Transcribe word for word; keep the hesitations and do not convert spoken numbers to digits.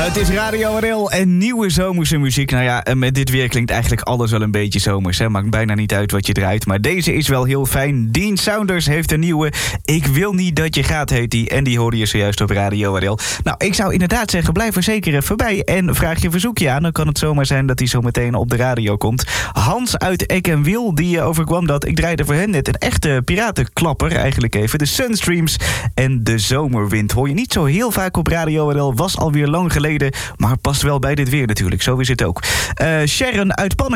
Het is Radio R L en nieuwe zomerse muziek. Nou ja, met dit weer klinkt eigenlijk alles wel een beetje zomers. Hè? Maakt bijna niet uit wat je draait. Maar deze is wel heel fijn. Dean Saunders heeft een nieuwe. Ik wil niet dat je gaat, heet die. En die hoorde je zojuist op Radio R L. Nou, ik zou inderdaad zeggen, blijf er zeker even bij. En vraag je verzoekje aan. Dan kan het zomaar zijn dat hij zo meteen op de radio komt. Hans uit Eck en Wiel, die overkwam dat. Ik draaide voor hen net een echte piratenklapper eigenlijk even. De Sunstreams en de zomerwind. Hoor je niet zo heel vaak op Radio R L. Was alweer lang geleden. Maar past wel bij dit weer natuurlijk. Zo is het ook. Uh, Sharon uit Pannen.